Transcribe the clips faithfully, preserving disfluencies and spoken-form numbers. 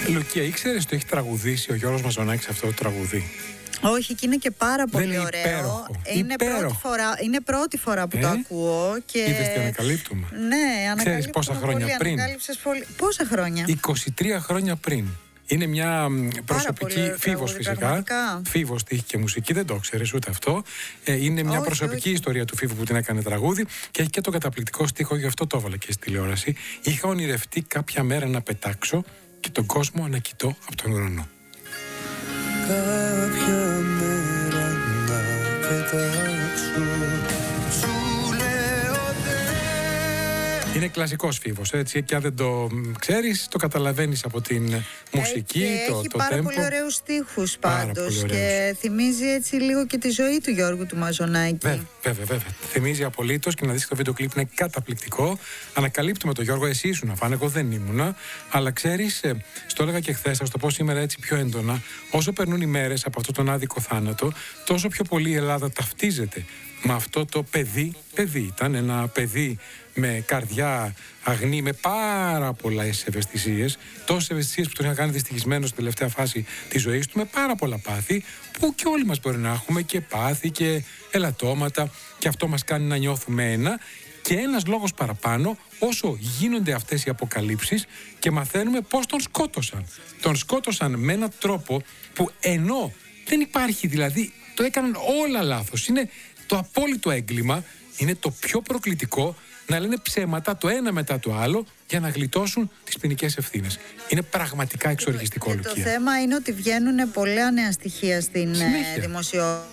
Λουκία, ήξερες ότι έχει τραγουδήσει ο Γιώργος Μαζονάκης αυτό το τραγούδι? Όχι, και είναι και πάρα πολύ είναι ωραίο. Υπέροχο. Είναι, υπέροχο. Πρώτη φορά, είναι πρώτη φορά που ε? το ακούω. Και... Είδες τι ανακαλύπτουμε? Ναι, ανακαλύπτουμε. Ξέρεις πόσα χρόνια πολύ, πριν? Πολύ... Πόσα χρόνια? είκοσι τρία χρόνια πριν. Είναι μια προσωπική, Φίβος φυσικά. Πραγματικά. Φίβος τύχη και μουσική, δεν το ξέρεις ούτε αυτό. Ε, είναι μια όχι, προσωπική όχι. ιστορία του Φίβου που την έκανε τραγούδι και έχει και το καταπληκτικό στίχο, γι' αυτό το έβαλα και στη τηλεόραση. Είχα ονειρευτεί κάποια μέρα να πετάξω και τον κόσμο να κοιτώ από τον ουρανό. Κάποια μέρα να πετάξω. Είναι κλασικός Φίβος, έτσι, και αν δεν το ξέρεις, το καταλαβαίνεις από την μουσική, έχει, το, έχει το πάρα tempo. πολύ ωραίους στίχους Πάρα πάντως πολύ και θυμίζει έτσι λίγο και τη ζωή του Γιώργου του Μαζονάκη. Βέβαια, βέβαια, βέβαια. Θυμίζει απολύτως και να δεις και το βίντεο κλιπ είναι καταπληκτικό. Ανακαλύπτουμε τον Γιώργο, εσύ ήσουν αφάνε, εγώ δεν ήμουνα. Αλλά ξέρεις, ε, στο έλεγα και χθες, θα σου το πω σήμερα έτσι πιο έντονα, όσο περνούν οι μέρες από αυτόν τον άδικο θάνατο, τόσο πιο πολύ η Ελλάδα ταυτίζεται με αυτό το παιδί. Παιδί ήταν ένα παιδί με καρδιά αγνή, με πάρα πολλές ευαισθησίες, τόσες ευαισθησίες που τον είχαν κάνει δυστυχισμένο στην τελευταία φάση της ζωής του, με πάρα πολλά πάθη, που και όλοι μας μπορεί να έχουμε και πάθη και ελαττώματα, και αυτό μας κάνει να νιώθουμε ένα. Και ένας λόγος παραπάνω, όσο γίνονται αυτές οι αποκαλύψεις και μαθαίνουμε πώς τον σκότωσαν. Τον σκότωσαν με έναν τρόπο που, ενώ δεν υπάρχει, δηλαδή το έκαναν όλα λάθος, είναι το απόλυτο έγκλημα, είναι το πιο προκλητικό να λένε ψέματα το ένα μετά το άλλο για να γλιτώσουν τις ποινικές ευθύνες. Είναι πραγματικά εξοργιστικό, Λουκία. Και το θέμα είναι ότι βγαίνουν πολλά νέα στοιχεία στην δημοσιότητα.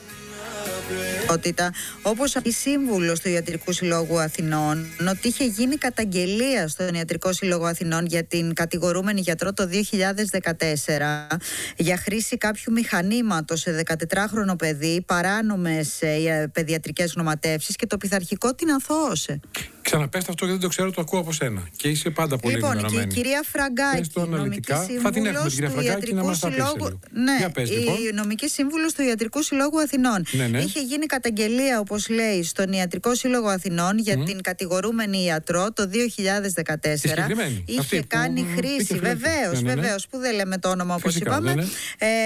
Όπως η σύμβουλος του Ιατρικού Συλλόγου Αθηνών, ότι είχε γίνει καταγγελία στον Ιατρικό Σύλλογο Αθηνών για την κατηγορούμενη γιατρό το δύο χιλιάδες δεκατέσσερα για χρήση κάποιου μηχανήματος σε δεκατετράχρονο παιδί, παράνομες παιδιατρικές γνωματεύσεις, και το πειθαρχικό την αθώωσε. Ξαναπέστε αυτό, γιατί δεν το ξέρω, το ακούω από σένα. Και είσαι πάντα πολύ λοιπόν, ενημερωμένη. Λοιπόν, και η κυρία Φραγκάκη, νομική θα την έχουμε την κυρία του Φραγκάκη να μας τα πει σε λίγο. Ναι, πες, η λοιπόν. νομική σύμβουλος του Ιατρικού Συλλόγου Αθηνών. Ναι, ναι. Είχε γίνει καταγγελία, όπως λέει, στον Ιατρικό Σύλλογο Αθηνών για mm. την κατηγορούμενη ιατρό το δύο χιλιάδες δεκατέσσερα. Είχε Αυτή κάνει που... χρήση, βεβαίως, ναι, ναι, ναι. βεβαίως, που δεν λέμε το όνομα, όπως Φυσικά, είπαμε. ναι, ναι.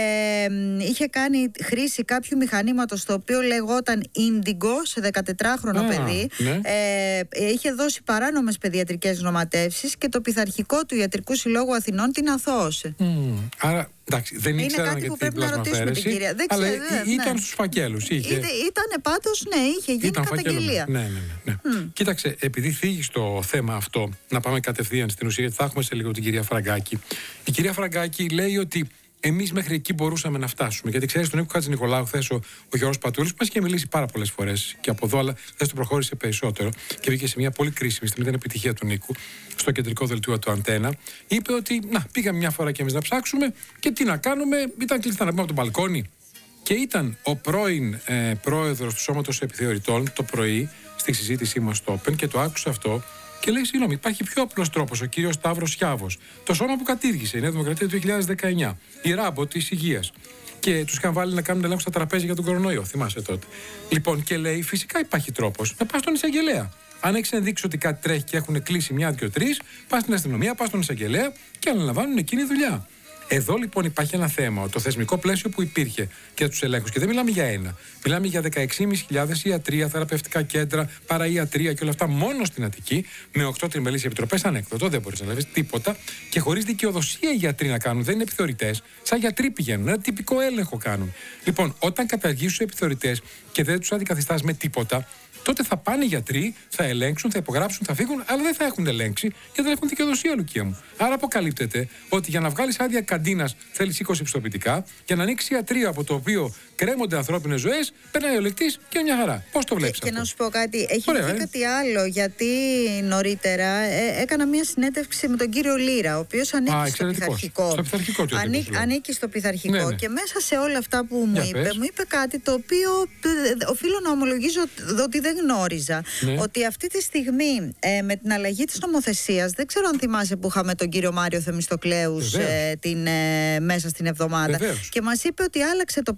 Ε, είχε κάνει χρήση κάποιου μηχανήματος το οποίο λεγόταν Indigo σε δεκατετράχρονο ah, παιδί. Ναι. Ε, είχε δώσει παράνομες παιδιατρικές γνωματεύσεις και το πειθαρχικό του Ιατρικού Συλλόγου Αθηνών την αθώωσε. Mm. Άρα, εντάξει, δεν ήξερα γιατί την πλασμαφέρεση, αλλά ναι, ήταν ναι. στους φακέλους. Είχε... Ήταν πάντως, ναι, είχε γίνει ήταν καταγγελία. Ναι, ναι, ναι. ναι. Mm. Κοίταξε, επειδή θίγεις το θέμα αυτό, να πάμε κατευθείαν στην ουσία, γιατί θα έχουμε σε λίγο την κυρία Φραγκάκη. Η κυρία Φραγκάκη λέει ότι εμείς μέχρι εκεί μπορούσαμε να φτάσουμε. Γιατί ξέρεις, τον Νίκο Χατζηνικολάου, χθες ο, ο Γιώργος Πατούλης, που μας είχε μιλήσει πάρα πολλές φορές και από εδώ, αλλά χθες το προχώρησε περισσότερο και βγήκε σε μια πολύ κρίσιμη στιγμή, ήταν επιτυχία του Νίκου, στο κεντρικό δελτίο του Αντένα. Είπε ότι, να, πήγαμε μια φορά και εμείς να ψάξουμε και τι να κάνουμε, ήταν κλειστά να πούμε από τον μπαλκόνι. Και ήταν ο πρώην ε, πρόεδρος του Σώματος Επιθεωρητών το πρωί στη συζήτησή μας στο Open και το άκουσε αυτό. Και λέει, συγγνώμη, υπάρχει πιο απλός τρόπος. Ο κύριος Σταύρος Σιάβος, το σώμα που κατήργησε η Νέα Δημοκρατία του δύο χιλιάδες δεκαεννιά, η ράμπο της υγείας. Και τους είχαν βάλει να κάνουν ελέγχους στα τραπέζια για τον κορονοϊό, θυμάσαι τότε. Λοιπόν, και λέει, φυσικά υπάρχει τρόπος να πας στον εισαγγελέα. Αν έχεις ενδείξει ότι κάτι τρέχει και έχουν κλείσει μια, δύο, τρεις, πας στην αστυνομία, πας στον εισαγγελέα και αναλαμβάνουν εκείνη δουλειά. Εδώ λοιπόν υπάρχει ένα θέμα, το θεσμικό πλαίσιο που υπήρχε για τους ελέγχους. Και δεν μιλάμε για ένα. Μιλάμε για δεκαέξι χιλιάδες πεντακόσιες ιατρία, θεραπευτικά κέντρα, παραϊατρία και όλα αυτά μόνο στην Αττική, με οκτώ τριμελείς επιτροπές ανέκδοτο. Δεν μπορείς να λάβεις τίποτα. Και χωρίς δικαιοδοσία οι γιατροί να κάνουν. Δεν είναι επιθεωρητές. Σαν γιατροί πηγαίνουν. Ένα τυπικό έλεγχο κάνουν. Λοιπόν, όταν καταργήσεις τους επιθεωρητές και δεν τους αντικαθιστάς με τίποτα, τότε θα πάνε οι γιατροί, θα ελέγξουν, θα υπογράψουν, θα φύγουν, αλλά δεν θα έχουν ελέγξει γιατί δεν έχουν δικαιοδοσία, Λουκία μου. Άρα αποκαλύπτεται ότι για να βγάλεις άδεια καντίνας θέλεις είκοσι πιστοποιητικά, για να ανοίξει ιατρείο από το οποίο κρέμονται ανθρώπινες ζωές, περνάει ο λεκτής και μια χαρά. Πώς το βλέπεις και, αυτό? Και να σου πω κάτι, έχει Ωραία, και ε? κάτι άλλο, γιατί νωρίτερα ε, έκανα μια συνέντευξη με τον κύριο Λύρα, ο οποίος ανήκει Α, στο πειθαρχικό. Στο πειθαρχικό του Ανή, ανήκει στο πειθαρχικό ναι, ναι. Και μέσα σε όλα αυτά που μου για είπε, πες. μου είπε κάτι το οποίο ε, οφείλω να ομολογήσω ότι δεν γνώριζα. Ναι. Ότι αυτή τη στιγμή ε, με την αλλαγή της νομοθεσίας, δεν ξέρω αν θυμάσαι που είχαμε τον κύριο Μάριο Θεμιστοκλέους ε, την, ε, μέσα στην εβδομάδα. Βεβαίως. Και μας είπε ότι άλλαξε το πλαίσιο για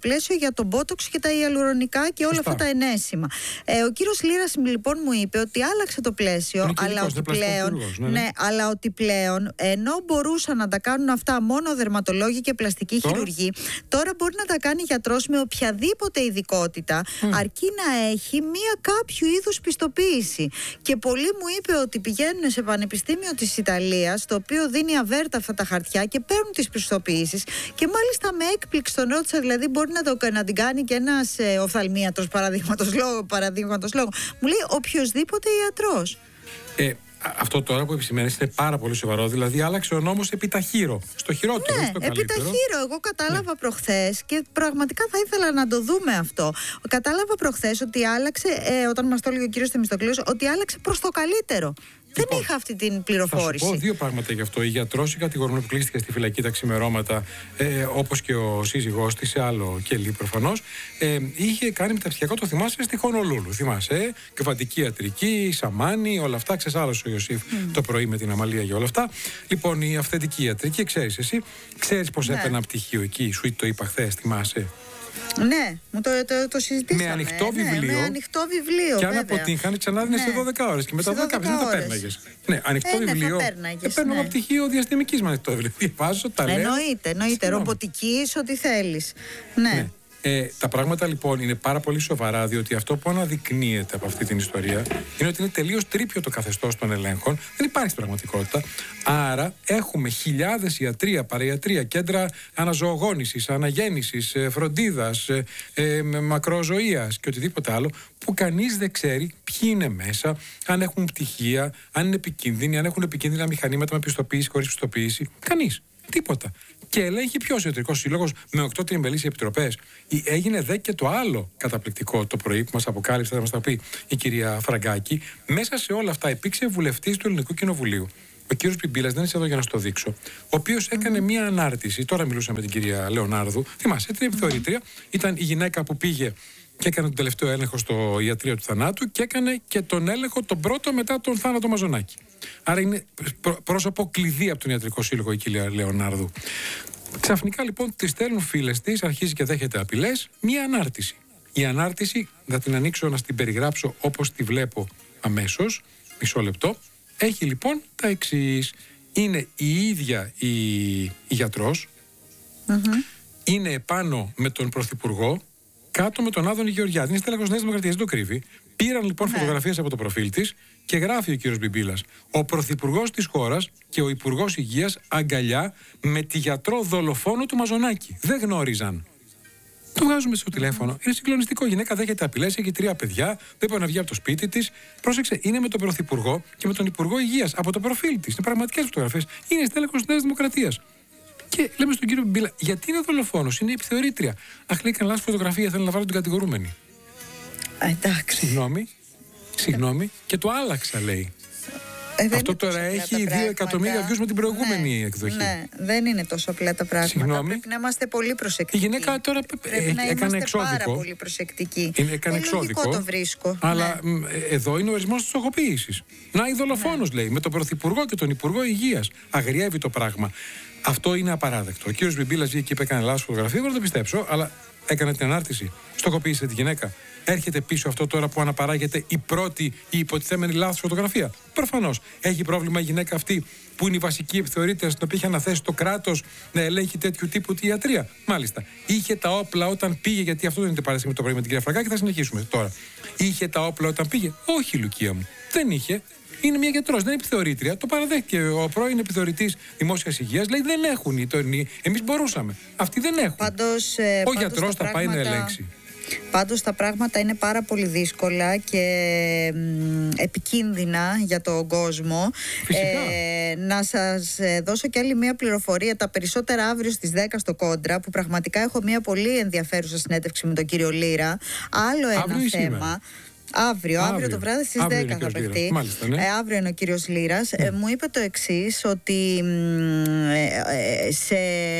για τον μπότοξ και τα ιαλουρονικά και όλα Σωστά. αυτά τα ενέσιμα. Ε, ο κύριος Λύρας λοιπόν μου είπε ότι άλλαξε το πλαίσιο, αλλά ότι, πλέον, ναι, ναι. ναι, αλλά ότι πλέον ενώ μπορούσαν να τα κάνουν αυτά μόνο δερματολόγοι και πλαστικοί τώρα? χειρουργοί, τώρα μπορεί να τα κάνει γιατρός με οποιαδήποτε ειδικότητα, mm. αρκεί να έχει μία κάποιο είδους πιστοποίηση. Και πολλοί μου είπε ότι πηγαίνουν σε πανεπιστήμιο της Ιταλίας, το οποίο δίνει αβέρτα αυτά τα χαρτιά και παίρνουν τις πιστοποίησεις. Και μάλιστα με έκπληξη τον ρώτησα, δηλαδή μπορεί να, το, να την κάνει και ένας ε, οφθαλμίατρος παραδείγματος λόγου, παραδείγματος λόγου. Μου λέει οποιοσδήποτε ιατρός. Ε, αυτό τώρα που επισημαίνεις είναι πάρα πολύ σοβαρό. Δηλαδή, άλλαξε ο νόμος επί ταχύρω. Στο χειρότερο, ναι, στο καλύτερο. Επί ταχύρω. Εγώ κατάλαβα ναι. προχθές και πραγματικά θα ήθελα να το δούμε αυτό. Κατάλαβα προχθές ότι άλλαξε, ε, όταν μας το έλεγε ο κύριος Θεμιστοκλής, ότι άλλαξε προς το καλύτερο. Δεν λοιπόν, είχα αυτή την πληροφόρηση. Θα σου πω δύο πράγματα γι' αυτό. Η γιατρός, η κατηγορούμενη που κλείστηκε στη φυλακή τα ξημερώματα, ε, όπως και ο σύζυγός της, σε άλλο κελί προφανώς, ε, είχε κάνει μεταπτυχιακό, το θυμάσαι, στη Χονολούλου. Θυμάσαι, ε, κεφαντική ιατρική, σαμάνι, όλα αυτά. Ξεσάλωσε ο Ιωσήφ mm. το πρωί με την Αμαλία για όλα αυτά. Λοιπόν, η αυθεντική ιατρική, ξέρεις εσύ, ξέρεις πως ναι. έπαιρνα πτυχίο εκεί, σου το είπα χθες, θυμάσαι. Ναι, μου το, το, το συζητήσαμε. Με ανοιχτό ναι, βιβλίο. Με ανοιχτό βιβλίο. Και αν βέβαια. αποτύχανε, ξανάδινε ναι. σε δώδεκα ώρες. Και μετά δώδεκα δεν τα πέρναγες. Ναι, ανοιχτό ε, ναι, βιβλίο. Δεν παίρνω ένα πτυχίο διαστημικής με ανοιχτό βιβλίο. Διαβάζω, τα λέω. Εννοείται, εννοείται. Ρομποτικής, ό,τι θέλεις. Ναι. ναι. Ε, τα πράγματα λοιπόν είναι πάρα πολύ σοβαρά, διότι αυτό που αναδεικνύεται από αυτή την ιστορία είναι ότι είναι τελείως τρίπιο το καθεστώς των ελέγχων. Δεν υπάρχει στην πραγματικότητα. Άρα έχουμε χιλιάδες ιατρία, παραϊατρία, κέντρα αναζωογόνησης, αναγέννησης, φροντίδας, ε, ε, μακροζωίας και οτιδήποτε άλλο, που κανείς δεν ξέρει ποιοι είναι μέσα, αν έχουν πτυχία, αν είναι επικίνδυνοι, αν έχουν επικίνδυνα μηχανήματα με πιστοποίηση, χωρίς πιστοποίηση. Κανείς. Τίποτα. Και ελέγχει ποιος ιατρικός σύλλογος με οκτώ τριεμβελείς επιτροπές. Έγινε δε και το άλλο καταπληκτικό το πρωί που μας αποκάλυψε, θα μας τα πει η κυρία Φραγκάκη. Μέσα σε όλα αυτά υπήρξε βουλευτής του Ελληνικού Κοινοβουλίου, ο κύριος Πιμπίλας, δεν είσαι εδώ για να στο δείξω, ο οποίος έκανε μία ανάρτηση. Τώρα μιλούσα με την κυρία Λεωνάρδου. Θυμάσαι, την επιθεωρήτρια. Ήταν η γυναίκα που πήγε και έκανε τον τελευταίο έλεγχο στο ιατρείο του θανάτου και έκανε και τον έλεγχο τον πρώτο μετά τον θάνατο Μαζονάκη. Άρα είναι πρόσωπο κλειδί από τον Ιατρικό Σύλλογο η κυρία Λεωνάρδου. Ξαφνικά λοιπόν τη στέλνουν φίλες της, αρχίζει και δέχεται απειλές, μία ανάρτηση. Η ανάρτηση, θα την ανοίξω να την περιγράψω όπως τη βλέπω αμέσως, μισό λεπτό. Έχει λοιπόν τα εξής. Είναι η ίδια η, η γιατρός, mm-hmm. είναι επάνω με τον Πρωθυπουργό, κάτω με τον Άδωνη Γεωργιάδη. Είναι στέλεχος Νέας Δημοκρατίας, δεν το κρύβει. Πήραν λοιπόν ναι. φωτογραφίες από το προφίλ της και γράφει ο κύριος Μπιμπίλας: ο Πρωθυπουργός της χώρας και ο Υπουργός Υγείας αγκαλιά με τη γιατρό δολοφόνο του Μαζονάκη. Δεν γνώριζαν. Το βγάζουμε στο τηλέφωνο. Είναι συγκλονιστικό. Η γυναίκα δέχεται απειλές, έχει τρία παιδιά, δεν μπορεί να βγει από το σπίτι της. Πρόσεξε, είναι με τον Πρωθυπουργό και με τον Υπουργό Υγείας από το προφίλ της. Είναι πραγματικές φωτογραφίες. Είναι στέλεχος Νέας Δημοκρατίας. Και λέμε στον κύριο Μπιμπίλα, γιατί είναι δολοφόνος, είναι επιθεωρήτρια. Αχ, λέει, κανένα φωτογραφία, θέλω να βάλω την κατηγορούμενη. Εντάξει. Συγγνώμη, συγγνώμη, και το άλλαξα, λέει. Ε, Αυτό τώρα έχει δύο εκατομμύρια views με την προηγούμενη ναι, εκδοχή. Ναι, δεν είναι τόσο απλά τα πράγματα. Συγγνώμη. Πρέπει να είμαστε πολύ προσεκτικοί. Η γυναίκα τώρα πρέπει να έκανε εξώδικο. Πάρα εξώδικο. πολύ προσεκτικοί. Είναι, έκανε ε, εξώδικο. το βρίσκω. Αλλά ναι. εδώ είναι ο ορισμός της οχοποίησης. Να, η δολοφόνος, ναι. λέει, με τον Πρωθυπουργό και τον Υπουργό Υγείας. Αγριεύει το πράγμα. Αυτό είναι απαράδεκτο. Ο κύριος Μπιμπίλας βγήκε και είπε: έκανε λάθος φωτογραφία. Εγώ δεν το πιστέψω, αλλά έκανε την ανάρτηση. Στοχοποίησε τη γυναίκα. Έρχεται πίσω αυτό τώρα που αναπαράγεται η πρώτη, η υποτιθέμενη λάθος φωτογραφία. Προφανώς έχει πρόβλημα η γυναίκα αυτή που είναι η βασική επιθεωρήτρια στην οποία είχε αναθέσει το κράτος να ελέγχει τέτοιου τύπου τη ιατρία. Μάλιστα. Είχε τα όπλα όταν πήγε, γιατί αυτό δεν είναι παρέσιμο το πρωί με την κυρία Φραγκάκη, θα συνεχίσουμε τώρα. Είχε τα όπλα όταν πήγε. Όχι, Λουκία μου. Δεν είχε. Είναι μια γιατρός, δεν είναι επιθεωρήτρια. Το παραδέχτηκε ο πρώην επιθεωρητής δημόσιας υγείας. Λέει: δεν έχουν οι τωρινοί. Εμείς μπορούσαμε. Αυτοί δεν έχουν. Πάντως, ε, ο γιατρός θα πάει να ελέγξει. Πάντως τα πράγματα είναι πάρα πολύ δύσκολα και μ, επικίνδυνα για τον κόσμο. Ε, να σας δώσω και άλλη μια πληροφορία, τα περισσότερα αύριο στις δέκα στο Κόντρα, που πραγματικά έχω μια πολύ ενδιαφέρουσα συνέντευξη με τον κύριο Λύρα. Άλλο ένα αύριο θέμα. Αύριο, αύριο, Αύριο. το βράδυ στις Αύριο δέκα είναι ο θα κύριος παιχτεί. Λύρας. Μάλιστα, ναι. Ε, αύριο είναι ο κύριος Λύρας. Ναι. Ε, μου είπε το εξής, ότι μ, ε, ε, σε,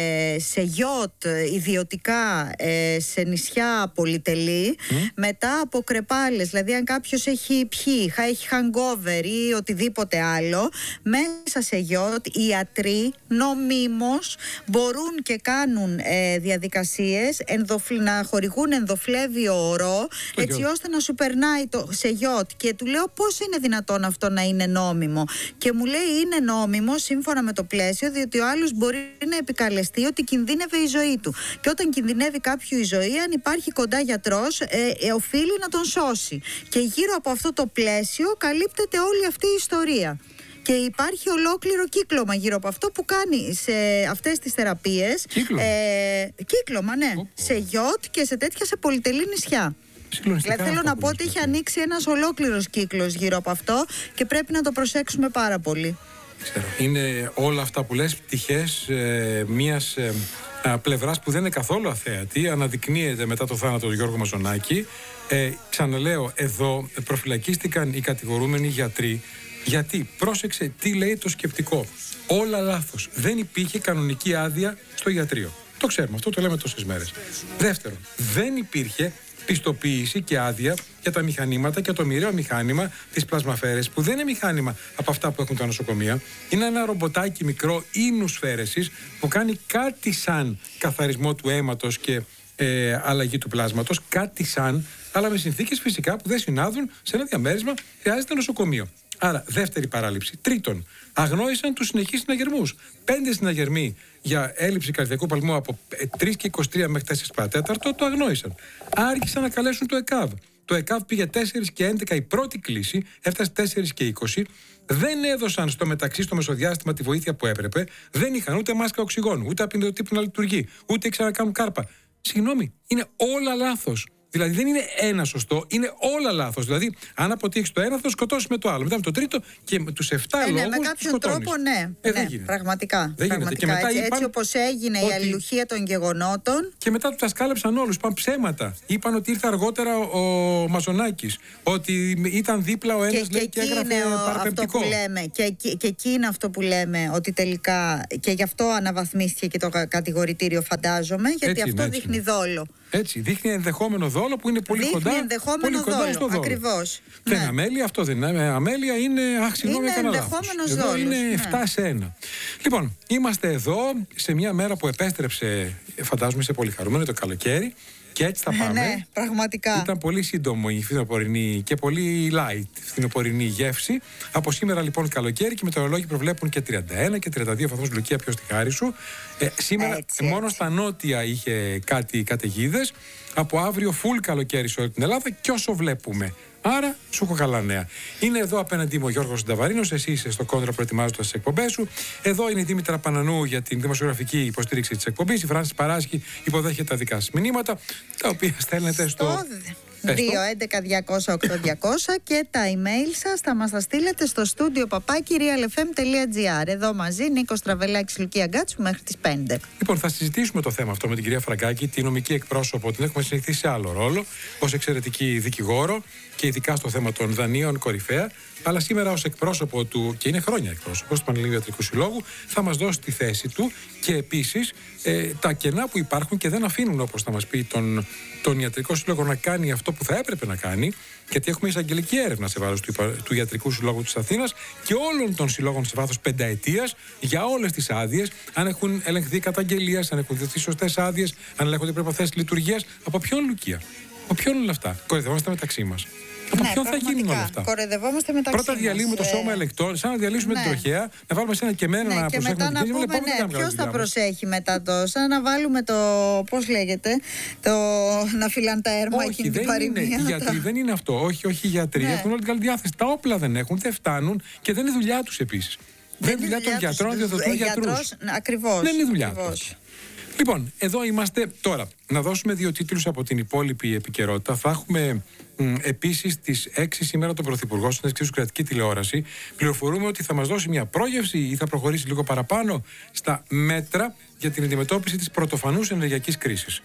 σε γιότ ιδιωτικά, ε, σε νησιά πολυτελή, Mm. μετά από κρεπάλες, δηλαδή αν κάποιος έχει πιει, έχει hangover ή οτιδήποτε άλλο, μέσα σε γιότ οι ιατροί νομίμως μπορούν και κάνουν ε, διαδικασίες ενδοφλ, να χορηγούν ενδοφλέβιο ορό, Το έτσι γιότ. ώστε να σου περνάει το, σε γιότ. Και του λέω πώς είναι δυνατόν αυτό να είναι νόμιμο. Και μου λέει είναι νόμιμο σύμφωνα με το πλαίσιο, διότι ο άλλος μπορεί να επικαλεστεί ότι κινδύνευε η ζωή του. Και όταν κινδυνεύει κάποιου η ζωή, αν υπάρχει κοντά γιατρός, ε, ε, οφείλει να τον σώσει. Και γύρω από αυτό το πλαίσιο καλύπτεται όλη αυτή η ιστορία. Και υπάρχει ολόκληρο κύκλωμα γύρω από αυτό που κάνει σε αυτές τις θεραπείες. Κύκλωμα. Ε, κύκλωμα, ναι. Όπο. Σε γιότ και σε τέτοια σε πολυτελή νησιά. Συγκλονιστικά Δηλαδή θέλω αυτά να που πω λες, ότι έχει αυτό. ανοίξει ένας ολόκληρος κύκλος γύρω από αυτό και πρέπει να το προσέξουμε πάρα πολύ. Ξέρω. Είναι όλα αυτά που λες πτυχές ε, μιας ε, α, πλευράς που δεν είναι καθόλου αθέατη. Αναδεικνύεται μετά το θάνατο του Γιώργου Μαζονάκη. Ε, ξαναλέω, εδώ προφυλακίστηκαν οι κατηγορούμενοι γιατροί. Γιατί, πρόσεξε τι λέει το σκεπτικό. Όλα λάθος. Δεν υπήρχε κανονική άδεια στο ιατρείο. Το ξέρουμε, αυτό το λέμε τόσες μέρες. Δεύτερον, δεν υπήρχε πιστοποίηση και άδεια για τα μηχανήματα και το μοιραίο μηχάνημα της πλασμαφέρεσης, που δεν είναι μηχάνημα από αυτά που έχουν τα νοσοκομεία. Είναι ένα ρομποτάκι μικρό ίνους φέρεσης που κάνει κάτι σαν καθαρισμό του αίματος και ε, αλλαγή του πλάσματος, κάτι σαν, αλλά με συνθήκες φυσικά που δεν συνάδουν σε ένα διαμέρισμα, χρειάζεται νοσοκομείο. Άρα, δεύτερη παράληψη. Τρίτον, αγνόησαν τους συνεχείς συναγερμούς. Πέντε συναγερμοί για έλλειψη καρδιακού παλμού από τρεις και είκοσι τρία μέχρι τέσσερα παρατέταρτο το αγνόησαν. Άρχισαν να καλέσουν το ΕΚΑΒ. Το ΕΚΑΒ πήγε τέσσερα και έντεκα η πρώτη κλήση, έφτασε τέσσερα και είκοσι. Δεν έδωσαν στο μεταξύ, στο μεσοδιάστημα, τη βοήθεια που έπρεπε. Δεν είχαν ούτε μάσκα οξυγόνου, ούτε απεινδοτύπου να λειτουργεί, ούτε ήξεραν να κάνουν κάρπα. Συγγνώμη, είναι όλα λάθος. Δηλαδή δεν είναι ένα σωστό, είναι όλα λάθος. Δηλαδή, αν αποτύχεις το ένα, θα το σκοτώσεις με το άλλο. Μετά με το τρίτο και με τους εφτά Ε, λόγους. ναι, με κάποιον σκοτώνεις. τρόπο, ναι. Ε, ναι δεν γίνεται. πραγματικά. Δεν γίνεται. πραγματικά. Και μετά έτσι, είπαν έτσι όπως έγινε ότι- η αλληλουχία των γεγονότων. Και μετά τα σκάλεψαν όλους, είπαν ψέματα. Είπαν ότι ήρθε αργότερα ο, ο Μαζονάκης. Ότι ήταν δίπλα ο ένας, Και, λέει, και και εκεί έγραφε είναι ο- αυτό παραπεμπτικό. που λέμε. Και, εκεί- και εκεί είναι αυτό που λέμε, ότι τελικά. Και γι' αυτό αναβαθμίστηκε και το κα- κατηγορητήριο, φαντάζομαι, γιατί Έτσι είναι, αυτό έτσι δείχνει είναι. δόλο. Έτσι, δείχνει ενδεχόμενο δόλο που είναι πολύ Δείχνει κοντά, ενδεχόμενο πολύ κοντά δόλο, στο δόλο. ακριβώς. Δεν Ναι. αμέλεια, αυτό δεν είναι. Αμέλεια είναι, αχ, συγγνώμη, Είναι έκανα λάθος. ενδεχόμενος Εδώ δόλος, είναι ναι. επτά σε ένα. Λοιπόν, είμαστε εδώ σε μια μέρα που επέστρεψε, φαντάζομαι, σε πολύ χαρούμενο το καλοκαίρι. Και έτσι θα Ε, πάμε. ναι, πραγματικά. Ήταν πολύ σύντομο η φθινοπορεινή και πολύ light φθινοπορεινή γεύση. Από σήμερα λοιπόν καλοκαίρι, και οι μετεωρολόγοι προβλέπουν και τριάντα ένα και τριάντα δύο βαθμούς. Λουκία, ποιος τη χάρη σου. Ε, σήμερα Έτσι, μόνο έτσι. στα νότια είχε κάτι καταιγίδες. Από αύριο full καλοκαίρι σε όλη την Ελλάδα, και όσο βλέπουμε. Άρα, σου έχω καλά νέα. Είναι εδώ απέναντί μου ο Γιώργος Νταβαρίνος, εσύ είσαι στο κόντρα προετοιμάζοντας τις εκπομπές σου. Εδώ είναι η Δήμητρα Πανανού για την δημοσιογραφική υποστήριξη της εκπομπής. Η Φράνση Παράσχη υποδέχεται τα δικά σας μηνύματα, τα οποία στέλνετε στο. Πες το. δύο έντεκα διακόσια οκτώ διακόσια και τα email σας θα μας τα στείλετε στο στούντιο παπάκι real f m τελεία g r. Εδώ μαζί Νίκος Τραβελάκης, Λουκία Γκάτσου μέχρι τις πέντε. Λοιπόν, θα συζητήσουμε το θέμα αυτό με την κυρία Φραγκάκη, τη νομική εκπρόσωπο. Την έχουμε συνηθίσει σε άλλο ρόλο, ως εξαιρετική δικηγόρο και ειδικά στο θέμα των δανείων κορυφαία. Αλλά σήμερα ως εκπρόσωπο του, και είναι χρόνια εκπρόσωπος του Πανελληνίου Ιατρικού Συλλόγου, θα μας δώσει τη θέση του και επίσης ε, τα κενά που υπάρχουν και δεν αφήνουν, όπως θα μας πει, τον, τον Ιατρικό Σύλλογο να κάνει αυτό που θα έπρεπε να κάνει. Γιατί έχουμε εισαγγελική έρευνα σε βάρος του, του Ιατρικού Συλλόγου της Αθήνας και όλων των συλλόγων σε βάθος πενταετίας για όλες τις άδειες, αν έχουν ελεγχθεί καταγγελίες, αν έχουν δοθεί σωστές άδειες, αν ελέγχονται προϋποθέσεις λειτουργίας. Από ποιον, Λουκία? Από ποιον όλα αυτά? Κορυδευόμαστε μεταξύ μας. Από Ναι, ποιον θα γίνουν όλα αυτά? Κοροϊδευόμαστε μεταξύ Πρώτα μας. διαλύουμε το Ε, σώμα ελεκτών, σαν να διαλύσουμε ναι. την τροχέα, να βάλουμε σε ένα κεμένο Ναι, να και προσέχουμε μετά την να κίνηση. πούμε, Λοιπόν, ναι, ποιος θα προσέχει μετά το, σαν να βάλουμε το, πώς λέγεται, το, να φυλάνε τα έρμα Όχι, εκείνη την δεν είναι. παροιμία. Οι γιατροί δεν είναι αυτό. Όχι, όχι οι γιατροί. Ναι. Έχουν όλη την καλή διάθεση. Τα όπλα δεν έχουν, δεν φτάνουν και δεν είναι δουλειά τους επίσης. Δεν είναι δουλειά των γιατρών να διαδοτούν γιατρούς. Ακριβώς. Δεν είναι δουλειά ακριβώς. τους. Λοιπόν, εδώ είμαστε τώρα. Να δώσουμε δύο τίτλους από την υπόλοιπη επικαιρότητα. Θα έχουμε επίσης στις έξι σήμερα τον Πρωθυπουργό στην εξής κρατική τηλεόραση. Πληροφορούμε ότι θα μας δώσει μια πρόγευση ή θα προχωρήσει λίγο παραπάνω στα μέτρα για την αντιμετώπιση της πρωτοφανούς ενεργειακής κρίσης.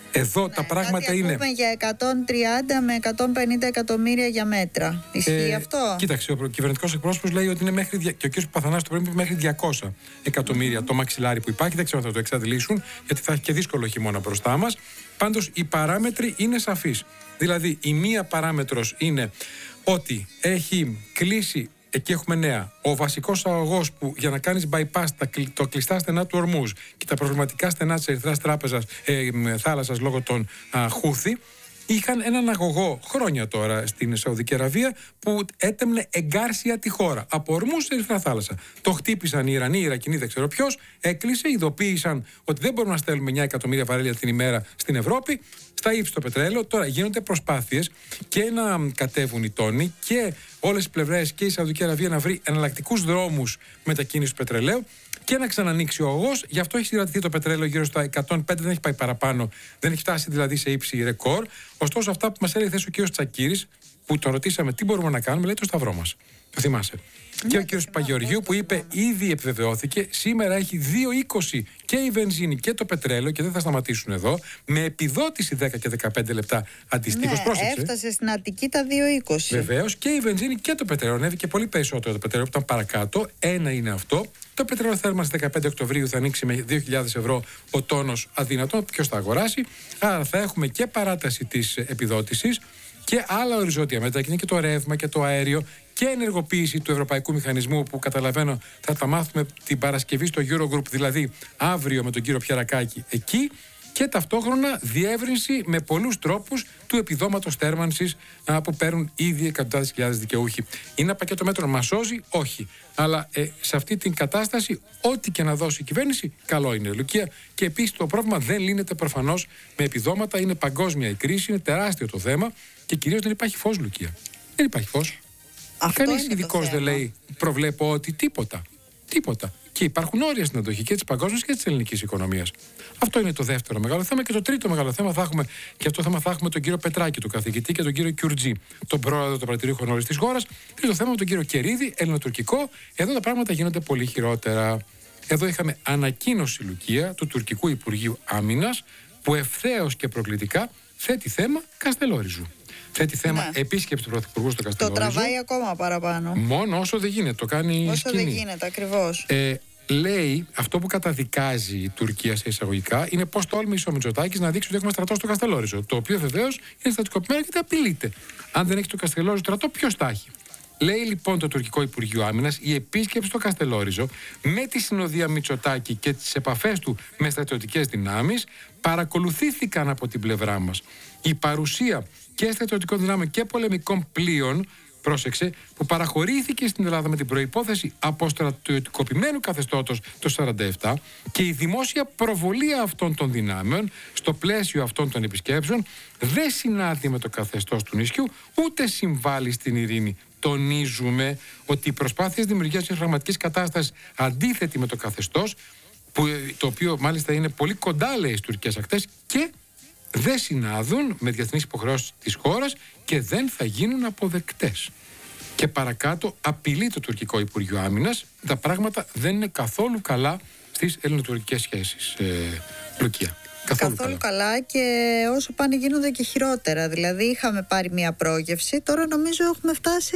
Εδώ Ναι, τα πράγματα κάτι είναι. ακούμε για εκατόν τριάντα με εκατόν πενήντα εκατομμύρια για μέτρα. Ισχύει Ε, αυτό? Κοίταξε, ο κυβερνητικός εκπρόσωπος λέει ότι είναι μέχρι. δια- και ο κ. Παθανάς το πρέπει μέχρι διακόσια εκατομμύρια το μαξιλάρι που υπάρχει. Δεν ξέρω αν θα το εξαντλήσουν, γιατί θα έχει και δύσκολο χειμώνα μπροστά μας. Πάντως οι παράμετροι είναι σαφείς. Δηλαδή, η μία παράμετρος είναι ότι έχει κλείσει. Εκεί έχουμε νέα. Ο βασικός αγωγός που για να κάνεις bypass τα, κλ- το κλειστά στενά του Ορμούζ και τα προβληματικά στενά της Ερυθράς Τράπεζας, ε, μ, θάλασσας λόγω των α, Χούθη, είχαν έναν αγωγό χρόνια τώρα στην Σαουδική Αραβία που έτεμνε εγκάρσια τη χώρα. Από Ορμούζ σε Ερυθρά Θάλασσα. Το χτύπησαν οι Ιρανοί, οι Ιρακινοί, δεν ξέρω ποιος, έκλεισε, ειδοποίησαν ότι δεν μπορούμε να στέλνουμε εννιά εκατομμύρια βαρέλια την ημέρα στην Ευρώπη. Στα ύψη το πετρέλαιο. Τώρα γίνονται προσπάθειες και να κατέβουν οι τόνοι και όλες οι πλευρές και η Σαουδική Αραβία να βρει εναλλακτικούς δρόμους μετακίνησης του πετρελαίου και να ξανανοίξει ο αγωγός. Γι' αυτό έχει συγκρατηθεί το πετρέλαιο γύρω στα εκατόν πέντε, δεν έχει πάει παραπάνω, δεν έχει φτάσει δηλαδή σε ύψη ρεκόρ. Ωστόσο, αυτά που μας έλεγε χθες ο κ. Τσακίρης, που τον ρωτήσαμε τι μπορούμε να κάνουμε, λέει το σταυρό μας. Το θυμάσαι. Και ο κ. Παγεωργίου που είπε ήδη επιβεβαιώθηκε, σήμερα έχει δύο είκοσι και η βενζίνη και το πετρέλαιο και δεν θα σταματήσουν εδώ, με επιδότηση δέκα και δεκαπέντε λεπτά αντιστοίχως. Ναι, πρόσεξε. έφτασε στην Αττική τα δύο είκοσι. Βεβαίως και η βενζίνη και το πετρέλαιο ανέβηκε πολύ περισσότερο. Το πετρέλαιο που ήταν παρακάτω, ένα είναι αυτό. Το πετρέλαιο θέρμανσης δεκαπέντε Οκτωβρίου θα ανοίξει με δύο χιλιάδες ευρώ ο τόνος αδύνατο. Ποιος θα αγοράσει. Άρα θα έχουμε και παράταση της επιδότησης και άλλα οριζόντια μέτρα. Και είναι και το ρεύμα και το αέριο και ενεργοποίηση του Ευρωπαϊκού Μηχανισμού που καταλαβαίνω θα τα μάθουμε την Παρασκευή στο Eurogroup, δηλαδή αύριο με τον κύριο Πιερακάκη εκεί. Και ταυτόχρονα διεύρυνση με πολλούς τρόπους του επιδόματος θέρμανσης α, που παίρνουν ήδη εκατοντάδες χιλιάδες δικαιούχοι. Είναι ένα πακέτο μέτρων, μας σώζει, όχι. Αλλά ε, σε αυτή την κατάσταση, ό,τι και να δώσει η κυβέρνηση, καλό είναι, Λουκία. Και επίσης το πρόβλημα δεν λύνεται προφανώς με επιδόματα. Είναι παγκόσμια η κρίση, είναι τεράστιο το θέμα και κυρίως δεν υπάρχει φως, Λουκία. Δεν υπάρχει φως. Κανείς ειδικός δεν λέει, προβλέπω ότι τίποτα. Τίποτα. Και υπάρχουν όρια στην αντοχή και της παγκόσμιας και της ελληνικής οικονομίας. Αυτό είναι το δεύτερο μεγάλο θέμα. Και το τρίτο μεγάλο θέμα θα έχουμε, και αυτό το θέμα θα έχουμε τον κύριο Πετράκη, τον καθηγητή, και τον κύριο Κιουρτζή, τον πρόεδρο του Παρατηρείου Χονόρης της χώρας. Τρίτο θέμα με τον κύριο Κερίδη, ελληνοτουρκικό. Εδώ τα πράγματα γίνονται πολύ χειρότερα. Εδώ είχαμε ανακοίνωση, Λουκία, του τουρκικού Υπουργείου Άμυνας, που ευθέως και προκλητικά θέτει θέμα Καστελόριζου. Θέτει θέμα Ναι. επίσκεψη του Πρωθυπουργού στο Το Καστελόριζο. τραβάει ακόμα παραπάνω. Μόνο όσο δεν γίνεται. Το κάνει Όσο σκηνή. δεν γίνεται, ακριβώς. Ε, λέει, αυτό που καταδικάζει η Τουρκία σε εισαγωγικά είναι πώς τόλμησε ο Μητσοτάκης να δείξει ότι έχουμε στρατό στο Καστελόριζο. Το οποίο βεβαίως είναι στατικοποιημένο και δεν απειλείται. Αν δεν έχει το Καστελόριζο στρατό, ποιος τα έχει. Λέει λοιπόν το τουρκικό Υπουργείο Άμυνας, η επίσκεψη στο Καστελόριζο με τη συνοδεία Μητσοτάκη και τις επαφές του με στρατιωτικές δυνάμεις παρακολουθήθηκαν από την πλευρά μας. Η παρουσία και στρατιωτικών δυνάμεων και πολεμικών πλοίων, πρόσεξε, που παραχωρήθηκε στην Ελλάδα με την προϋπόθεση αποστρατιωτικοποιημένου καθεστώτος το σαράντα επτά και η δημόσια προβολή αυτών των δυνάμεων στο πλαίσιο αυτών των επισκέψεων δεν συνάδει με το καθεστώς του νησιού ούτε συμβάλλει στην ειρήνη. Τονίζουμε ότι οι προσπάθειες δημιουργίας μιας πραγματικής κατάστασης αντίθετη με το καθεστώς, που, το οποίο μάλιστα είναι πολύ κοντά, λέει, στις τουρκικές ακτές και δεν συνάδουν με διεθνείς υποχρεώσεις της χώρας και δεν θα γίνουν αποδεκτές. Και παρακάτω απειλεί το τουρκικό Υπουργείο Άμυνας. Τα πράγματα δεν είναι καθόλου καλά στις ελληνοτουρκικές σχέσεις, ε, Λουκία. Καθόλου, Καθόλου καλά. καλά. Και όσο πάνε γίνονται και χειρότερα. Δηλαδή είχαμε πάρει μια πρόγευση, τώρα νομίζω έχουμε φτάσει.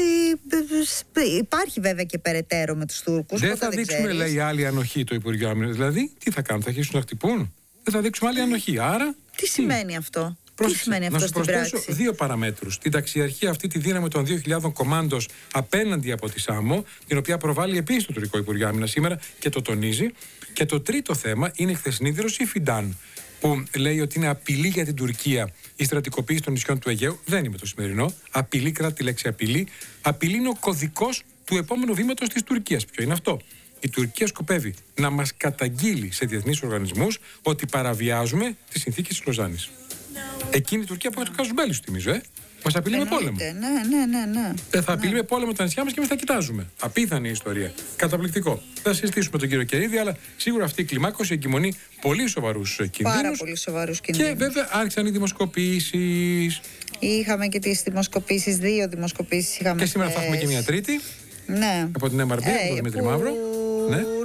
Υπάρχει βέβαια και περαιτέρω με τους Τούρκους. Δεν θα δεν δείξουμε, ξέρεις. λέει, άλλη ανοχή το Υπουργείο Άμυνας. Δηλαδή, τι θα κάνουν, θα αρχίσουν να χτυπούν. Δεν θα δείξουμε άλλη ανοχή. Άρα. Τι σημαίνει αυτό. Πρόσεξε, Τι σημαίνει να αυτό σου στην προσθέσω πράξη. δύο παραμέτρους. Την ταξιαρχία, αυτή τη δύναμη των δύο χιλιάδων κομμάντος απέναντι από τη ΣΑΜΟ, την οποία προβάλλει επίσης το τουρκικό Υπουργείο Άμυνας σήμερα και το τονίζει. Και το τρίτο θέμα είναι η χθεσινή δήλωση Φιντάν, που λέει ότι είναι απειλή για την Τουρκία η στρατικοποίηση των νησιών του Αιγαίου. Δεν είμαι το σημερινό. Απειλή, κράτη τη λέξη απειλή. Απειλή είναι ο κωδικός του επόμενου βήματος της Τουρκίας. Ποιο είναι αυτό? Η Τουρκία σκοπεύει να μας καταγγείλει σε διεθνείς οργανισμούς ότι παραβιάζουμε τις συνθήκες της Λοζάνης. Εκείνη η Τουρκία που έχει το Καζουμπέλι, σου θυμίζω, ε. Μας απειλεί με πόλεμο. Ναι, ναι, ναι, ναι. Ε, θα απειλεί με πόλεμο τα νησιά μας και εμείς θα κοιτάζουμε. Απίθανη η ιστορία. Καταπληκτικό. Θα συζητήσουμε τον κύριο Κερίδη, αλλά σίγουρα αυτή η κλιμάκωση εγκυμονεί πολύ σοβαρούς κινδύνους. Πάρα πολύ σοβαρούς κινδύνους. Και βέβαια άρχισαν οι δημοσκοπήσεις. Είχαμε και τις δημοσκοπήσεις, δύο δημοσκοπήσεις είχαμε. Και σήμερα θα έχουμε και μια τρίτη. Ναι. Από την εμ αρ μπι, από τον Δημήτρη που... Μαύρο. Ναι.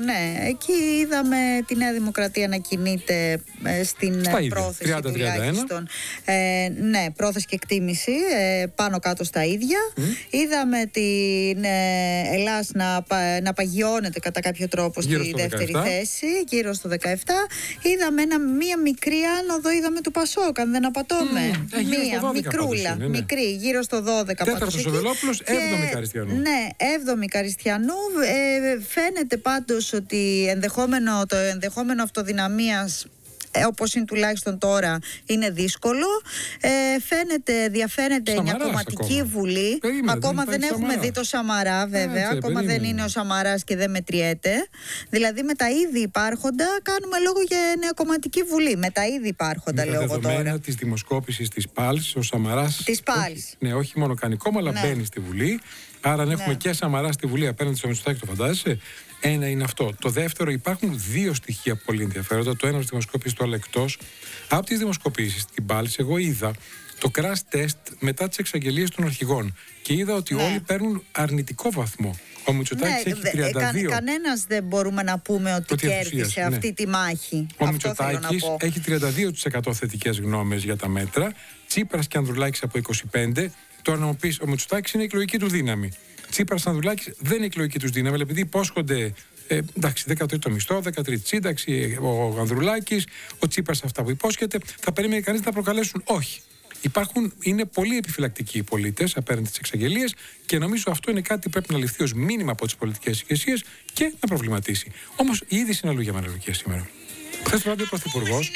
ναι, εκεί είδαμε τη Νέα Δημοκρατία να κινείται ε, στην στα πρόθεση τριάντα τριάντα ένα. τουλάχιστον. Ε, ναι, πρόθεση και εκτίμηση ε, πάνω κάτω στα ίδια. Mm. Είδαμε την ε, Ελλάς να, να παγιώνεται κατά κάποιο τρόπο γύρω στη στο δεύτερη δεκαεπτά. θέση, γύρω στο δεκαεπτά. Είδαμε ένα, μία μικρή άνοδο, είδαμε του Πασόκ, αν δεν απατώμε. Mm. Ε, μία μικρούλα, είναι, ναι. μικρή, γύρω στο δώδεκα. Τέταρτος ο Βελόπουλος, έβδομη Καριστιανού. Ναι, έβδομη Καριστιανού. Ε, φαίνεται πάντως ότι ενδεχόμενο, το ενδεχόμενο αυτοδυναμίας, ε, όπως είναι τουλάχιστον τώρα, είναι δύσκολο. Ε, φαίνεται, διαφαίνεται Σαμαράς μια κομματική ακόμα. βουλή. Περίμενε, ακόμα δεν, δεν έχουμε Σαμαρά. δει το Σαμαρά, βέβαια. Άτσε, ακόμα περίμενε. δεν είναι ο Σαμαράς και δεν μετριέται. Δηλαδή με τα ήδη υπάρχοντα κάνουμε λόγο για νέα κομματική βουλή. Με τα ήδη υπάρχοντα, Με λέω τα εγώ δεδομένα τώρα. της δημοσκόπησης της ΠΑΛΣ, ο Σαμαράς. Της ΠΑΛΣ. Όχι, ναι, όχι μόνο κάνει κόμμα, αλλά Ναι. μπαίνει στη Βουλή. Άρα, αν έχουμε Ναι. και Σαμαρά στη Βουλή απέναντι στο Μητσοτάκη, το φαντάζεσαι. Ένα είναι αυτό. Το δεύτερο, υπάρχουν δύο στοιχεία πολύ ενδιαφέροντα. Το ένα από τις δημοσκοπήσεις, το άλλο εκτός. Από τις δημοσκοπήσεις στην ΠΑΛΣ, εγώ είδα το crash test μετά τις εξαγγελίες των αρχηγών. Και είδα ότι Ναι. όλοι παίρνουν αρνητικό βαθμό. Ο Μητσοτάκης Ναι, έχει δε- τριάντα δύο. κα, κανένας δεν μπορούμε να πούμε ότι, Ότι κέρδισε ενθουσίασε, ναι. αυτή τη μάχη. Ο Αυτό θέλω να Μητσοτάκης πω. έχει τριάντα δύο τοις εκατό θετικές γνώμες για τα μέτρα. Τσίπρας και Ανδρουλάκης από είκοσι πέντε τοις εκατό. Τώρα να μου πεις, ο Μητσοτάκης είναι η εκλογική του δύναμη. Τσίπρας και Ανδρουλάκης δεν είναι η εκλογική του δύναμη, αλλά επειδή υπόσχονται. Ε, εντάξει, δεκατρίτο μισθό, δεκατρίτο σύνταξη, ο Ανδρουλάκης, ο Τσίπρας αυτά που υπόσχεται, θα περίμενε κανείς να προκαλέσουν. Όχι. Υπάρχουν, είναι πολύ επιφυλακτικοί οι πολίτες απέναντι στις εξαγγελίες και νομίζω αυτό είναι κάτι που πρέπει να ληφθεί ως μήνυμα από τις πολιτικές ηγεσίες και να προβληματίσει. Όμως η είδηση είναι αλλού για μαναλογία σήμερα. Χθες το ράδιο Πρωθυπουργός,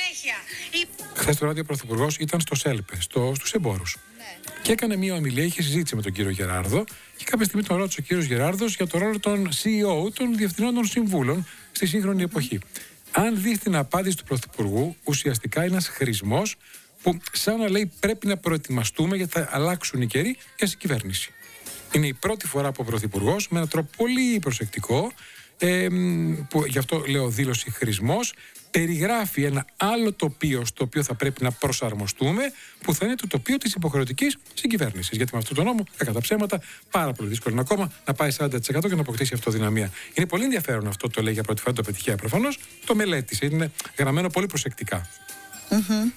χθες το ράδιο Πρωθυπουργός ήταν στο ΣΕΛΠΕ, στο, στους εμπόρους. Ναι. Και έκανε μια ομιλία, είχε συζήτηση με τον κύριο Γεράρδο και κάποια στιγμή τον ρώτησε ο κύριος Γεράρδος για το ρόλο των σι ι ο, των διευθυνών των συμβούλων στη σύγχρονη εποχή. Αν δεις την απάντηση του Πρωθυπουργού, ουσιαστικά είναι ένας χρησμός που σαν να λέει πρέπει να προετοιμαστούμε γιατί θα αλλάξουν οι καιροί για συγκυβέρνηση. Είναι η πρώτη φορά που ο Πρωθυπουργός με έναν τρόπο πολύ προσεκτικό, ε, που γι' αυτό λέω δήλωση χρησμός, περιγράφει ένα άλλο τοπίο στο οποίο θα πρέπει να προσαρμοστούμε, που θα είναι το τοπίο της υποχρεωτικής συγκυβέρνησης. Γιατί με αυτόν τον νόμο, κατά ψέματα, πάρα πολύ δύσκολο είναι ακόμα να πάει σαράντα τοις εκατό και να αποκτήσει αυτοδυναμία. Είναι πολύ ενδιαφέρον αυτό, το λέει για πρώτη φορά, το πετυχαία προφανώς. Το μελέτησε, είναι γραμμένο πολύ προσεκτικά. Mm-hmm.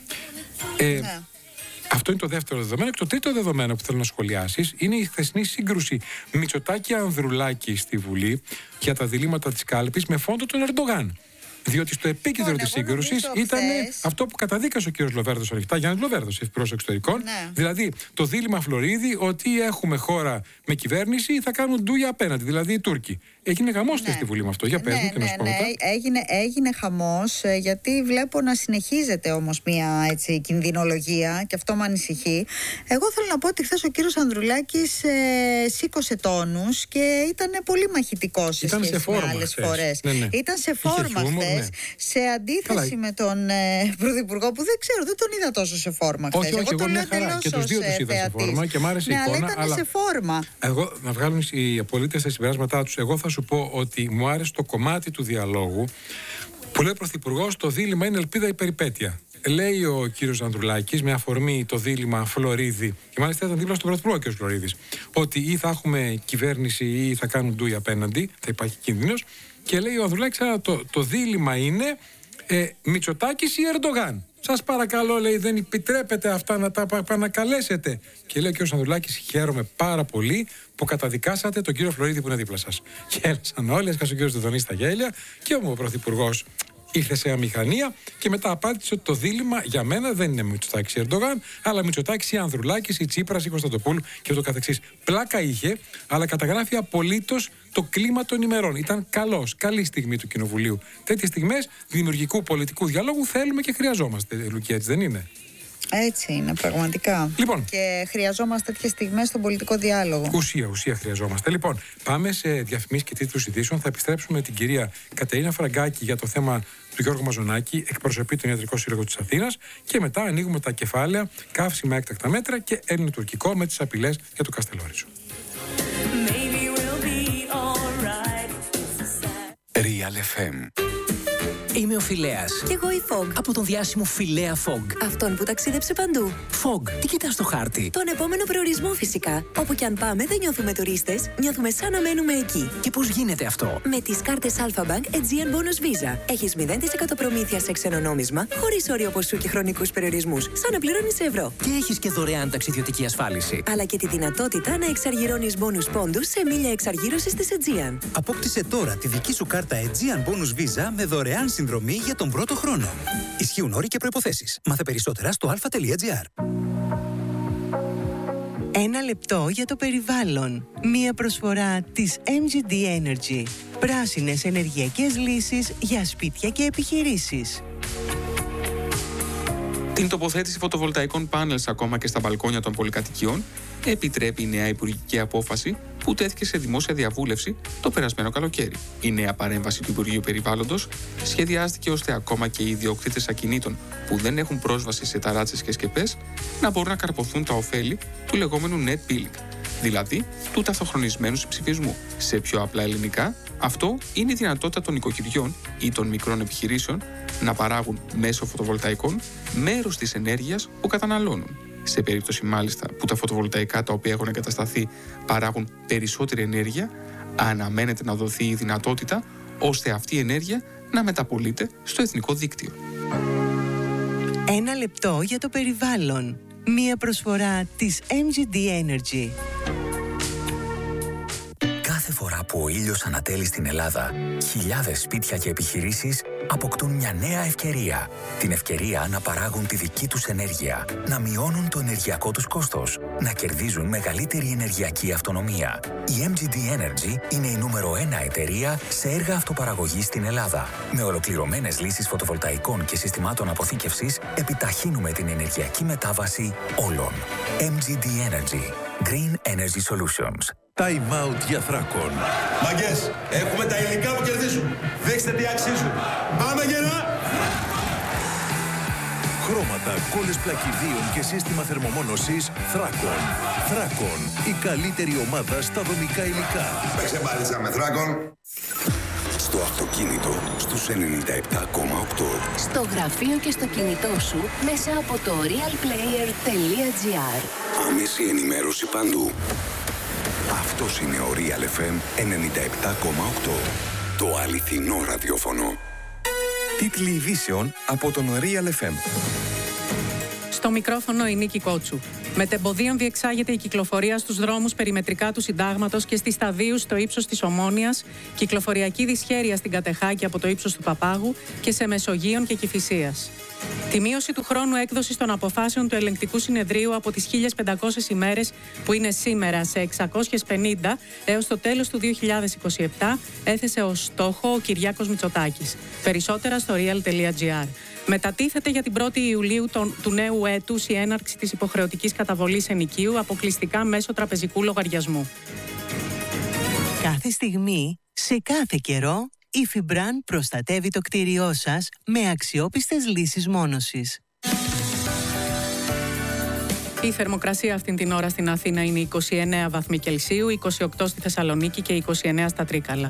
Ε, Ναι. Αυτό είναι το δεύτερο δεδομένο. Και το τρίτο δεδομένο που θέλω να σχολιάσεις είναι η χθεσινή σύγκρουση Μητσοτάκη-Ανδρουλάκη στη Βουλή για τα διλήμματα της κάλπης με φόντο τον Ερντογάν. Διότι στο επίκεντρο Λοιπόν, της εγώ σύγκρουσης νομίζω ήταν χθες- αυτό που καταδίκασε ο κύριος Λοβέρδος ανοιχτά, Γιάννης Λοβέρδος, υπουργός εξωτερικών. Ναι. Δηλαδή το δίλημμα Φλωρίδη ότι έχουμε χώρα με κυβέρνηση ή θα κάνουν ντούια απέναντι, δηλαδή οι Τούρκοι. Έγινε χαμός Ναι. στη Βουλή με αυτό. Για πες Ναι, μου και να ναι, σου πω ναι. μετά. Έγινε, έγινε χαμός, ε, γιατί βλέπω να συνεχίζεται όμως μια έτσι, κινδυνολογία και αυτό με ανησυχεί. Εγώ θέλω να πω ότι χθες ο κύριος Ανδρουλάκης ε, σήκωσε τόνους και ήταν πολύ μαχητικός σε Ήταν σε σχέση φόρμα με άλλες χθες. φορές. Ναι, ναι. Ήταν σε Είχε φόρμα χιούμορ, χθες, ναι. σε αντίθεση Καλά. με τον ε, Πρωθυπουργό που δεν ξέρω, δεν τον είδα τόσο σε φόρμα χθες. Όχι, όχι, εγώ τον μια λέω χαρά. εντελώς Και τους ως, δύο τους ε, είδα σε θεατής. φόρμα και μ' άρεσε η Ναι, εικόνα, αλλά ήταν αλλά- σε φόρμα. Εγώ, να βγάλουν οι πολίτες τα συμπεράσματά τους. Εγώ θα σου πω ότι μου άρεσε το κομμάτι του διαλόγου που λέει ο Πρωθυπουργός, το δίλημμα είναι ελπίδα ή περιπέτεια. Λέει ο κύριος Ανδρουλάκης, με αφορμή το δίλημμα Φλωρίδη, και μάλιστα ήταν δίπλα στον Πρωθυπουργό ο κύριος Φλωρίδης, ότι ή θα έχουμε κυβέρνηση ή θα κάνουν ντούι απέναντι, θα υπάρχει κίνδυνος. Και λέει ο Ανδρουλάκης, «Α, το, το δίλημμα είναι ε, Μητσοτάκης ή Ερντογάν. Σας παρακαλώ, λέει, δεν επιτρέπετε αυτά να τα επανακαλέσετε». Και λέει ο κύριος Ανδρουλάκης, χαίρομαι πάρα πολύ που καταδικάσατε τον κύριο Φλωρίδη που είναι δίπλα σας. Γέλασαν όλοι, έσκασε ο κύριος Δεδονής στα γέλια και ο Πρωθυπουργός ήρθε σε αμηχανία και μετά απάντησε ότι το δίλημμα για μένα δεν είναι Μητσοτάκης ή Ερντογάν, αλλά Μητσοτάκης ή Ανδρουλάκης ή Τσίπρας ή Κωνσταντοπούλου και ούτω καθεξής. Πλάκα είχε, αλλά καταγράφει απολύτως το κλίμα των ημερών. Ήταν καλός, καλή στιγμή του Κοινοβουλίου. Τέτοιες στιγμές δημιουργικού πολιτικού διαλόγου θέλουμε και χρειαζόμαστε, Λουκί, έτσι δεν είναι? Έτσι είναι, πραγματικά. Λοιπόν. Και χρειαζόμαστε τέτοιες στιγμές στον πολιτικό διάλογο. Ουσία, ουσία χρειαζόμαστε. Λοιπόν, πάμε σε διαφημίσεις και τίτλους ειδήσεων. Θα επιστρέψουμε με την κυρία Κατερίνα Φραγκάκη για το θέμα του Γιώργου Μαζονάκη, εκπροσωπεί τον Ιατρικό Σύλλογο της Αθήνας. Και μετά ανοίγουμε τα κεφάλαια καύσιμα έκτακτα μέτρα και Έλληνο-τουρκικό με τις απειλές για το Καστελόριζο. Real εφ εμ. Είμαι ο Φιλέας. Κι εγώ η Fog. Από τον διάσημο Φιλέα Fog. Αυτόν που ταξίδεψε παντού. Fog, τι κοιτάς στο χάρτη? Τον επόμενο προορισμό φυσικά. Όπου κι αν πάμε δεν νιώθουμε τουρίστες, νιώθουμε σαν να μένουμε εκεί. Και πώς γίνεται αυτό? Με τις κάρτες Alpha Bank Aegean Bonus Visa. Έχεις μηδέν τοις εκατό προμήθεια σε ξένο νόμισμα, χωρίς όριο ποσού και χρονικούς περιορισμούς, σαν να πληρώνεις ευρώ. Και έχεις και δωρεάν ταξιδιωτική ασφάλιση. Αλλά και τη δυνατότητα να εξαργυρώνεις bonus πόντους σε μίλια εξαργύρωσης της Aegean. Απόκτησε τώρα τη δική σου κάρτα Aegean Bonus Visa με δωρεάν συνδρομή για τον πρώτο χρόνο. Ισχύουν όροι και προϋποθέσεις. Μάθε περισσότερα στο alpha.gr. Ένα λεπτό για το περιβάλλον. Μία προσφορά της εμ τζι ντι Energy. Πράσινες ενεργειακές λύσεις για σπίτια και επιχειρήσεις. Την τοποθέτηση φωτοβολταϊκών πάνελς ακόμα και στα μπαλκόνια των πολυκατοικιών επιτρέπει η νέα υπουργική απόφαση που τέθηκε σε δημόσια διαβούλευση το περασμένο καλοκαίρι. Η νέα παρέμβαση του Υπουργείου Περιβάλλοντος σχεδιάστηκε ώστε ακόμα και οι ιδιοκτήτες ακινήτων που δεν έχουν πρόσβαση σε ταράτσες και σκεπές να μπορούν να καρποθούν τα ωφέλη του λεγόμενου net billing, δηλαδή του ταυτοχρονισμένου συμψηφισμού. Σε πιο απλά ελληνικά, αυτό είναι η δυνατότητα των οικοκυριών ή των μικρών επιχειρήσεων να παράγουν μέσω φωτοβολταϊκών μέρος της ενέργειας που καταναλώνουν. Σε περίπτωση μάλιστα που τα φωτοβολταϊκά τα οποία έχουν εγκατασταθεί παράγουν περισσότερη ενέργεια, αναμένεται να δοθεί η δυνατότητα ώστε αυτή η ενέργεια να μεταπολείται στο εθνικό δίκτυο. Ένα λεπτό για το περιβάλλον. Μία προσφορά της εμ τζι ντι Energy. Κάθε φορά που ο ήλιος ανατέλει στην Ελλάδα, χιλιάδες σπίτια και επιχειρήσεις αποκτούν μια νέα ευκαιρία. Την ευκαιρία να παράγουν τη δική τους ενέργεια, να μειώνουν το ενεργειακό τους κόστος, να κερδίζουν μεγαλύτερη ενεργειακή αυτονομία. Η εμ τζι ντι Energy είναι η νούμερο ένα εταιρεία σε έργα αυτοπαραγωγής στην Ελλάδα. Με ολοκληρωμένες λύσεις φωτοβολταϊκών και συστημάτων αποθήκευσης, επιταχύνουμε την ενεργειακή μετάβαση όλων. εμ τζι ντι Energy. Green Energy Solutions. Time out για Θράκον. Μαγκές, έχουμε τα υλικά που κερδίζουν. Δείξτε τι αξίζουν. Πάμε γερά! Χρώματα, κόλλες πλακιδίων και σύστημα θερμομόνωσης Θράκον. Θράκον, η καλύτερη ομάδα στα δομικά υλικά. Με ξεπάτησα με Θράκον. Στο αυτοκίνητο, στους ενενήντα επτά κόμμα οκτώ. Στο γραφείο και στο κινητό σου, μέσα από το realplayer.gr. Άμεση ενημέρωση παντού. Αυτός είναι ο Real εφ εμ ενενήντα επτά κόμμα οκτώ. Το αληθινό ραδιόφωνο. Τίτλοι ειδήσεων από τον Real εφ εμ. Στο μικρόφωνο η Νίκη Κότσου. Μετεμποδίων διεξάγεται η κυκλοφορία στους δρόμους περιμετρικά του Συντάγματος και στις σταδίους στο ύψος της Ομόνοιας, κυκλοφοριακή δυσχέρεια στην Κατεχάκη από το ύψος του Παπάγου και σε Μεσογείων και Κηφισίας. Τη μείωση του χρόνου έκδοσης των αποφάσεων του Ελεγκτικού Συνεδρίου από τις χίλιες πεντακόσιες ημέρες που είναι σήμερα σε εξακόσιες πενήντα έως το τέλος του δύο χιλιάδες είκοσι επτά έθεσε ως στόχο ο Κυριάκος Μητσοτάκης. Περισσότερα στο real.gr. Μετατίθεται για την πρώτη Ιουλίου τον, του νέου έτους η έναρξη της υποχρεωτικής καταβολής ενοικίου αποκλειστικά μέσω τραπεζικού λογαριασμού. Κάθε στιγμή, σε κάθε καιρό, η Fibran προστατεύει το κτίριό σας με αξιόπιστες λύσεις μόνωσης. Η θερμοκρασία αυτήν την ώρα στην Αθήνα είναι είκοσι εννέα βαθμοί Κελσίου, είκοσι οκτώ στη Θεσσαλονίκη και είκοσι εννέα στα Τρίκαλα.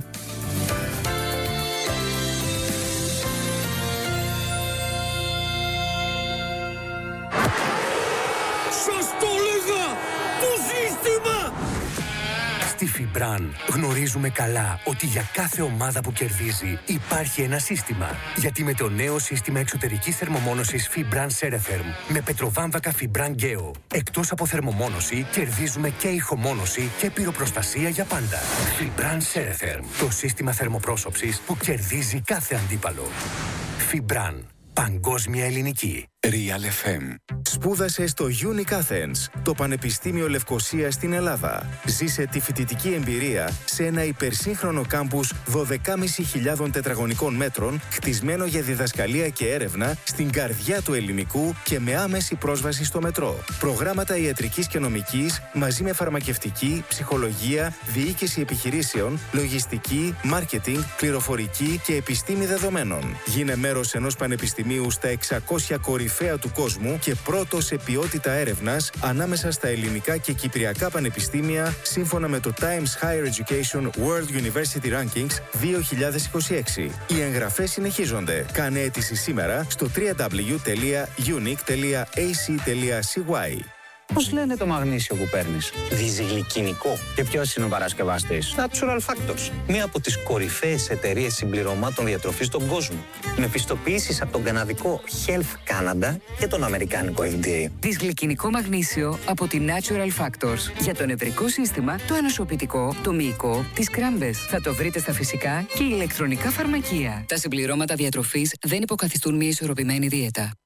Στη Fibran γνωρίζουμε καλά ότι για κάθε ομάδα που κερδίζει υπάρχει ένα σύστημα. Γιατί με το νέο σύστημα εξωτερικής θερμομόνωσης Fibran Ceretherm με πετροβάμβακα Fibran Geo, εκτός από θερμομόνωση, κερδίζουμε και ηχομόνωση και πυροπροστασία για πάντα. Fibran Ceretherm, το σύστημα θερμοπρόσωψης που κερδίζει κάθε αντίπαλο. Fibran, παγκόσμια ελληνική. Real εφ εμ. Σπούδασε στο Unic Athens, το Πανεπιστήμιο Λευκωσίας στην Ελλάδα. Ζήσε τη φοιτητική εμπειρία σε ένα υπερσύγχρονο κάμπους δώδεκα χιλιάδες πεντακόσιων τετραγωνικών μέτρων, χτισμένο για διδασκαλία και έρευνα στην καρδιά του ελληνικού και με άμεση πρόσβαση στο μετρό. Προγράμματα ιατρικής και νομικής μαζί με φαρμακευτική, ψυχολογία, διοίκηση επιχειρήσεων, λογιστική, μάρκετινγκ, πληροφορική και επιστήμη δεδομένων. Γίνε μέρος ενός πανεπιστημίου στα εξακόσια κορυφαία κορυφαία του κόσμου και πρώτο σε ποιότητα έρευνας ανάμεσα στα ελληνικά και κυπριακά πανεπιστήμια σύμφωνα με το Times Higher Education World University Rankings δύο χιλιάδες είκοσι έξι. Οι εγγραφές συνεχίζονται. Κάνε αίτηση σήμερα στο double-u double-u double-u τελεία unique τελεία a c τελεία c y. Πώς λένε το μαγνήσιο που παίρνεις? Διζυγλικινικό. Και ποιος είναι ο παρασκευαστής? Natural Factors. Μία από τις κορυφαίες εταιρείες συμπληρωμάτων διατροφής στον κόσμο. Με πιστοποιήσεις από τον καναδικό Health Canada και τον αμερικάνικο εφ ντι έι. Δυσγλυκινικό μαγνήσιο από τη Natural Factors. Για το νευρικό σύστημα, το ανοσοποιητικό, το μυϊκό, τις κράμπες. Θα το βρείτε στα φυσικά και ηλεκτρονικά φαρμακεία. Τα συμπληρώματα διατροφής δεν υποκαθιστούν μια ισορροπημένη δίαιτα.